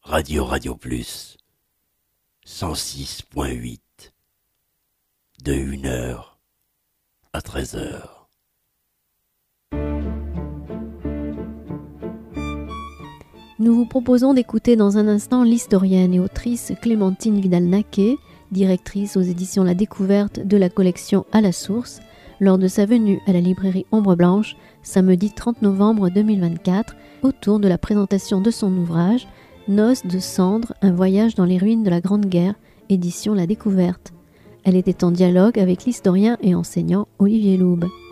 Radio Plus 106.8 de 1h à 13h. Nous vous proposons d'écouter dans un instant l'historienne et autrice Clémentine Vidal-Naquet, directrice aux éditions La Découverte de la collection À la Source, lors de sa venue à la librairie Ombre Blanche, samedi 30 novembre 2024, autour de la présentation de son ouvrage Noces de cendres, un voyage dans les ruines de la Grande Guerre, édition La Découverte. Elle était en dialogue avec l'historien et enseignant Olivier Loube.